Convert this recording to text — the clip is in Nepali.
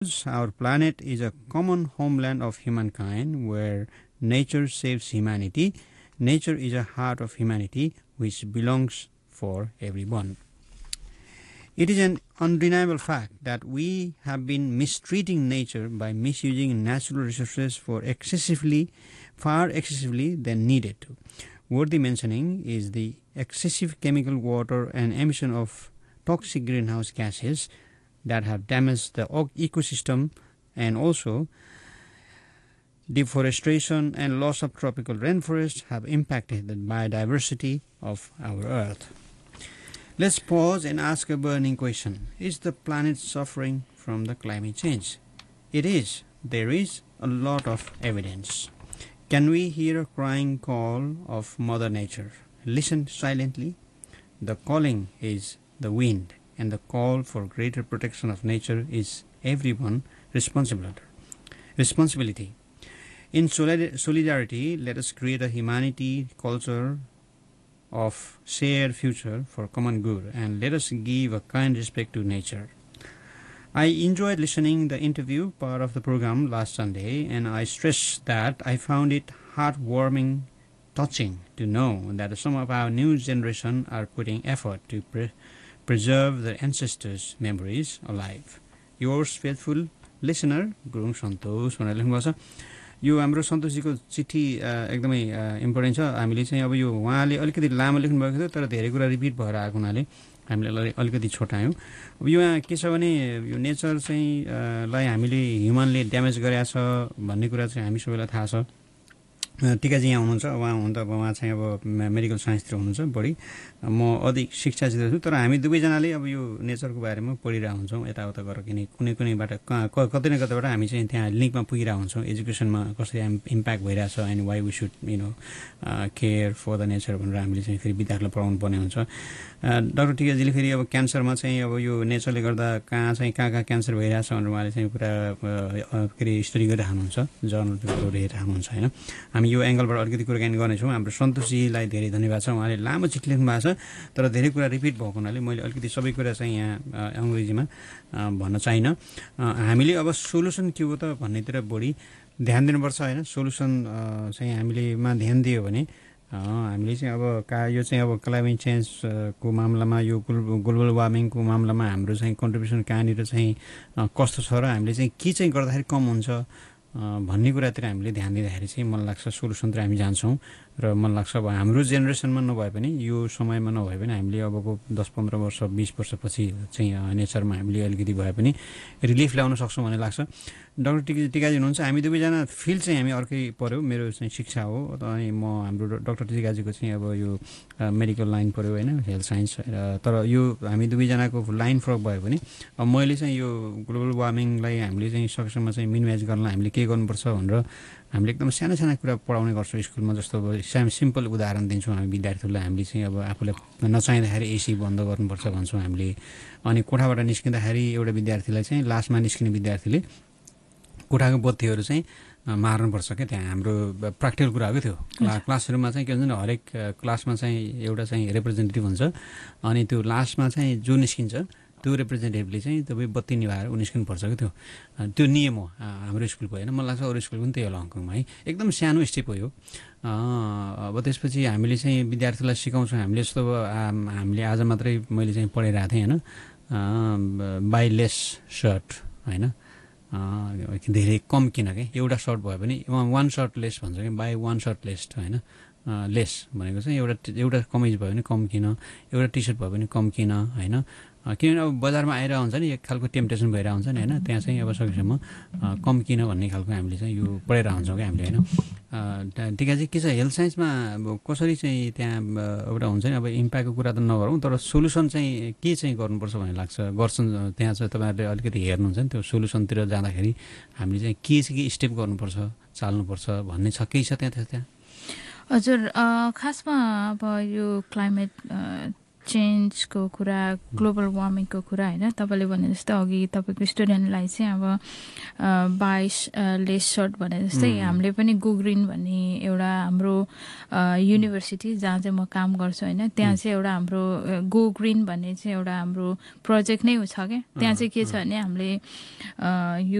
Our planet is a common homeland of humankind where nature saves humanity. Nature is a heart of humanity which belongs for everyone. It is an undeniable fact that we have been mistreating nature by misusing natural resources far excessively than needed to. Worthy mentioning is the excessive chemical water and emission of toxic greenhouse gases that have damaged the ecosystem, and also deforestation and loss of tropical rainforests have impacted the biodiversity of our earth. Let's pause and ask a burning question. Is the planet suffering from the climate change? It is. There is a lot of evidence. Can we hear a crying call of Mother Nature? Listen silently. The calling is the wind, and the call for greater protection of nature is everyone's responsibility. In solidarity, let us create a humanity culture of shared future for common good, and let us give a kind respect to nature. I enjoyed listening the interview part of the program last Sunday, and I stress that I found it heartwarming, touching to know that some of our new generation are putting effort to preserve their ancestors' memories alive. Yours faithful listener, Gurung सन्तोष भनेर लेख्नुभएको छ। यो हाम्रो सन्तोषजीको चिठी एकदमै इम्पोर्टेन्ट छ। हामीले चाहिँ अब यो उहाँले अलिकति लामो लेख्नुभएको थियो, तर धेरै कुरा रिपिट भएर आएको हुनाले हामीले अलिकति छोटायौँ। अब यो के छ भने यो नेचर चाहिँ लाई हामीले ह्युमनले ड्यामेज गरेको छ भन्ने कुरा चाहिँ हामी सबैलाई थाहा छ। टिकाजी यहाँ हुनुहुन्छ, उहाँ चाहिँ अब मेडिकल साइन्सतिर हुनुहुन्छ बढी, म अधिक शिक्षातिर छु। तर हामी दुवैजनाले अब यो नेचरको बारेमा पढिरहेको हुन्छौँ यताउता गरेर, किनकि कुनैबाट कतै न कतैबाट हामी चाहिँ त्यहाँ लिङ्कमा पुगिरहेको हुन्छौँ। एजुकेसनमा कसरी इम्प्याक्ट भइरहेछ and why we should care for the nature भनेर हामीले चाहिँ फेरि विद्यार्थीलाई पढाउनु पर्ने हुन्छ। डाक्टर टिकाजीले फेरि अब क्यान्सरमा चाहिँ अब यो नेचरले गर्दा कहाँ क्यान्सर भइरहेछ भनेर उहाँले चाहिँ पुरा के अरे स्टडी गरिराख्नुहुन्छ, जर्नलहरू हेरिराख्नुहुन्छ होइन। हामी यो एङ्गलबाट अलिकति कुराकानी गर्नेछौँ। हाम्रो सन्तोषजीलाई धेरै धन्यवाद छ, उहाँले लामो चिठी लेख्नु भएको छ, तर धेरै कुरा रिपिट भएको हुनाले मैले अलिकति सबै कुरा चाहिँ यहाँ अङ्ग्रेजीमा भन्न चाहिनँ। हामीले अब सोल्युसन के हो त भन्नेतिर बढी ध्यान दिनुपर्छ होइन। सोल्युसन चाहिँ हामीलेमा ध्यान दियो भने हामीले चाहिँ अब यो चाहिँ अब क्लाइमेट चेन्जको मामलामा, यो ग्लोबल वार्मिङको मामलामा हाम्रो चाहिँ कन्ट्रिब्युसन कहाँनिर चाहिँ कस्तो छ र हामीले चाहिँ के चाहिँ गर्दाखेरि कम हुन्छ भन्ने कुरातिर हामीले ध्यान दिँदाखेरि चाहिँ मलाई लाग्छ सोल्युसनतिर हामी जान्छौँ। र मलाई लाग्छ अब हाम्रो जेनेरेसनमा नभए पनि, यो समयमा नभए पनि हामीले अबको 10-15 वर्ष 20 वर्षपछि चाहिँ नेचरमा हामीले अलिकति भए पनि रिलिफ ल्याउन सक्छौँ भन्ने लाग्छ। डाक्टर टिकाजी हुनुहुन्छ, हामी दुवैजना फिल्ड चाहिँ हामी अर्कै पऱ्यो। मेरो चाहिँ शिक्षा हो, अनि म हाम्रो डाक्टर टिकाजीको चाहिँ अब यो मेडिकल लाइन पऱ्यो होइन, हेल्थ साइन्स। तर यो हामी दुवैजनाको लाइन फरक भयो भने अब मैले चाहिँ यो ग्लोबल वार्मिङलाई हामीले चाहिँ सकेसम्म चाहिँ मिनिमाइज गर्न हामीले के गर्नुपर्छ भनेर हामीले एकदम साना कुरा पढाउने गर्छौँ स्कुलमा। जस्तो अब सिम्पल उदाहरण दिन्छौँ हामी विद्यार्थीहरूलाई। हामीले चाहिँ अब आफूलाई नचाहिँदाखेरि एसी बन्द गर्नुपर्छ भन्छौँ हामीले। अनि कोठाबाट निस्किँदाखेरि एउटा विद्यार्थीलाई चाहिँ लास्टमा निस्किने विद्यार्थीले कोठाको बत्तीहरू चाहिँ मार्नुपर्छ क्या। त्यहाँ हाम्रो प्र्याक्टिकल कुरा हो क्या त्यो। क्लासरुममा चाहिँ के हुन्छ भने हरेक क्लासमा चाहिँ एउटा चाहिँ रिप्रेजेन्टेटिभ हुन्छ, अनि त्यो लास्टमा चाहिँ जो निस्किन्छ त्यो रिप्रेजेन्टेटिभले चाहिँ तपाईँ बत्ती निभाएर निस्किनुपर्छ क्या। त्यो नियम हो हाम्रो स्कुलको होइन, मलाई लाग्छ अरू स्कुलको पनि त्यही होला हङकङमा है। एकदम सानो स्टेप हो यो। अब त्यसपछि हामीले चाहिँ विद्यार्थीलाई सिकाउँछौँ हामीले। जस्तो हामीले आज मात्रै मैले चाहिँ पढिरहेको थिएँ होइन, बाई लेस सर्ट होइन, धेरै कम किन क्या। एउटा सर्ट भयो भने 1 सर्ट लेस भन्छ क्या, बाई 1 सर्ट लेस होइन। लेस भनेको चाहिँ एउटा कमिज भयो भने कम किन, एउटा टी सर्ट भयो भने कम किन होइन। किनभने अब बजारमा आइरहेको हुन्छ नि, एक खालको टेम्पटेसन भइरहेको हुन्छ नि होइन, त्यहाँ चाहिँ अब सकेसम्म कम किन भन्ने खालको हामीले चाहिँ यो पढाइरहेको हुन्छौँ क्या हामीले होइन। ठिकै चाहिँ के छ हेल्थ साइन्समा अब कसरी चाहिँ त्यहाँ एउटा हुन्छ नि, अब इम्प्याक्टको कुरा त नगरौँ, तर सोल्युसन चाहिँ के चाहिँ गर्नुपर्छ भन्ने लाग्छ। गर्छन् त्यहाँ चाहिँ तपाईँहरूले अलिकति हेर्नुहुन्छ नि, त्यो सोल्युसनतिर जाँदाखेरि हामीले चाहिँ के स्टेप गर्नुपर्छ, चाल्नुपर्छ भन्ने छ, केही छ त्यहाँ? हजुर, खासमा अब यो क्लाइमेट चेन्जको कुरा, ग्लोबल वार्मिङको कुरा होइन, तपाईँले भने जस्तो अघि तपाईँको स्टुडेन्टलाई चाहिँ अब 22 लेस सर्ट भने जस्तै हामीले पनि गो ग्रिन भन्ने एउटा हाम्रो युनिभर्सिटी जहाँ चाहिँ म काम गर्छु होइन, त्यहाँ चाहिँ एउटा हाम्रो गो ग्रिन भन्ने चाहिँ एउटा हाम्रो प्रोजेक्ट नै छ क्या। त्यहाँ चाहिँ के छ भने हामीले